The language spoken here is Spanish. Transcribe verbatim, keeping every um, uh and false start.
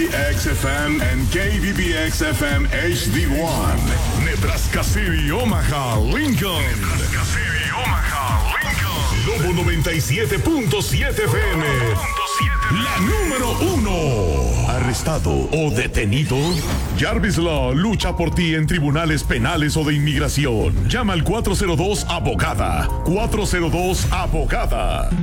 X F M and K B B X F M H D one. Nebraska City, Omaha, Lincoln. Nebraska City, Omaha, Lincoln. Lobo noventa y siete punto siete F M. La número uno. ¿Arrestado o detenido? Jarvis Law lucha por ti en tribunales penales o de inmigración. Llama al cuatro cero dos abogada. cuatro cero dos abogada.